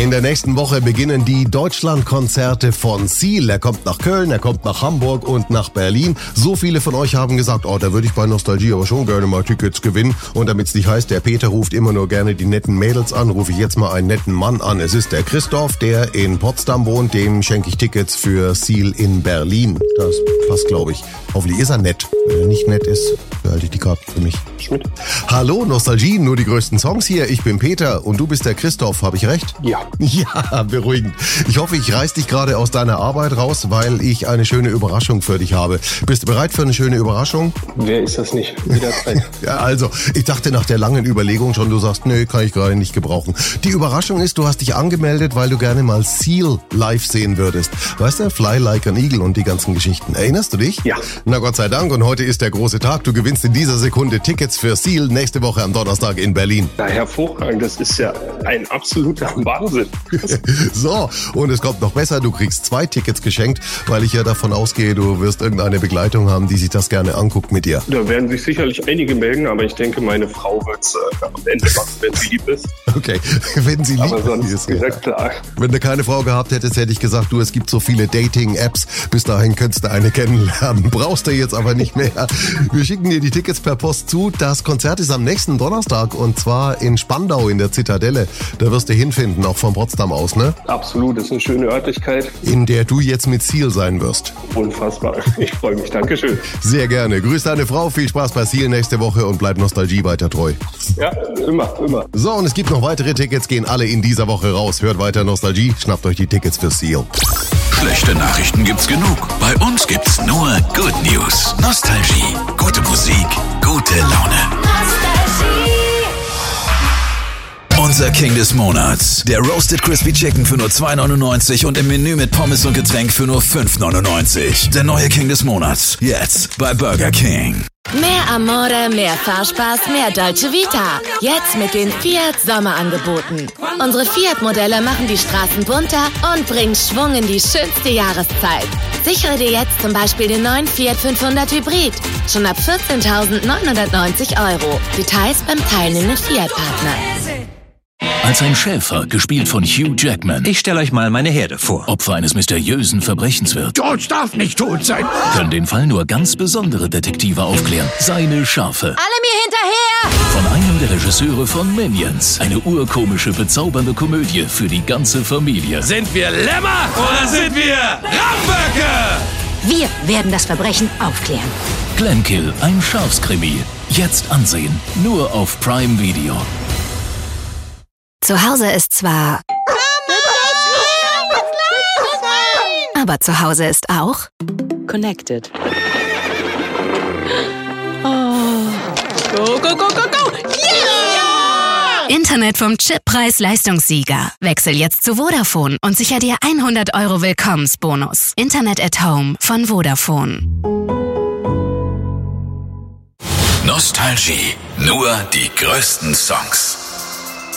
In der nächsten Woche beginnen die Deutschlandkonzerte von Seal. Er kommt nach Köln, er kommt nach Hamburg und nach Berlin. So viele von euch haben gesagt, da würde ich bei Nostalgie aber schon gerne mal Tickets gewinnen. Und damit es nicht heißt, der Peter ruft immer nur gerne die netten Mädels an, rufe ich jetzt mal einen netten Mann an. Es ist der Christoph, der in Potsdam wohnt. Dem schenke ich Tickets für Seal in Berlin. Das passt, glaube ich. Hoffentlich ist er nett. Wenn er nicht nett ist, behalte ich die Karten für mich. Schmidt. Hallo, Nostalgie, nur die größten Songs hier. Ich bin Peter und du bist der Christoph, habe ich recht? Ja. Ja, beruhigend. Ich hoffe, ich reiß dich gerade aus deiner Arbeit raus, weil ich eine schöne Überraschung für dich habe. Bist du bereit für eine schöne Überraschung? Wer ist das nicht? Jederzeit. Ja, also, ich dachte nach der langen Überlegung schon, du sagst, nö, kann ich gerade nicht gebrauchen. Die Überraschung ist, du hast dich angemeldet, weil du gerne mal Seal live sehen würdest. Weißt du, Fly Like an Eagle und die ganzen Geschichten. Erinnerst du dich? Ja. Na Gott sei Dank, und heute ist der große Tag. Du gewinnst in dieser Sekunde Tickets für Seal nächste Woche am Donnerstag in Berlin. Na, hervorragend. Das ist ja ein absoluter Wahnsinn. So, und es kommt noch besser, du kriegst 2 Tickets geschenkt, weil ich ja davon ausgehe, du wirst irgendeine Begleitung haben, die sich das gerne anguckt mit dir. Da werden sich sicherlich einige melden, aber ich denke, meine Frau wird es am Ende machen, wenn sie lieb ist. Okay, wenn sie lieb Aber sonst ist. ist ja klar. Wenn du keine Frau gehabt hättest, hätte ich gesagt, du, es gibt so viele Dating-Apps, bis dahin könntest du eine kennenlernen. Brauchst du jetzt aber nicht mehr. Wir schicken dir die Tickets per Post zu. Das Konzert ist am nächsten Donnerstag und zwar in Spandau in der Zitadelle. Da wirst du hinfinden, auch von Potsdam aus, ne? Absolut, das ist eine schöne Örtlichkeit. In der du jetzt mit Seal sein wirst. Unfassbar. Ich freue mich. Dankeschön. Sehr gerne. Grüß deine Frau, viel Spaß bei Seal nächste Woche und bleib Nostalgie weiter treu. Ja, immer, immer. So, und es gibt noch weitere Tickets, gehen alle in dieser Woche raus. Hört weiter Nostalgie, schnappt euch die Tickets für Seal. Schlechte Nachrichten gibt's genug. Bei uns gibt's nur Good News. Nostalgie. Gute Musik. Gute Laune. Unser King des Monats. Der Roasted Crispy Chicken für nur 2,99 und im Menü mit Pommes und Getränk für nur 5,99. Der neue King des Monats. Jetzt bei Burger King. Mehr Amore, mehr Fahrspaß, mehr Dolce Vita. Jetzt mit den Fiat Sommerangeboten. Unsere Fiat-Modelle machen die Straßen bunter und bringen Schwung in die schönste Jahreszeit. Sichere dir jetzt zum Beispiel den neuen Fiat 500 Hybrid. Schon ab 14.990 €. Details beim teilnehmenden Fiat-Partner. Als ein Schäfer, gespielt von Hugh Jackman, Ich stelle euch mal meine Herde vor. Opfer eines mysteriösen Verbrechens wird, George darf nicht tot sein. können den Fall nur ganz besondere Detektive aufklären. Seine Schafe. Alle mir hinterher! Von einem der Regisseure von Minions. Eine urkomische, bezaubernde Komödie für die ganze Familie. Sind wir Lämmer oder sind wir Ramböcke? Wir werden das Verbrechen aufklären. Glenkill, ein Schafskrimi. Jetzt ansehen. Nur auf Prime Video. Zu Hause ist zwar... Aber zu Hause ist auch... Connected. Go, go, go, go, go! Yeah! Internet vom Chip-Preis-Leistungssieger. Wechsel jetzt zu Vodafone und sicher dir 100 € Willkommensbonus. Internet at Home von Vodafone. Nostalgie. Nur die größten Songs.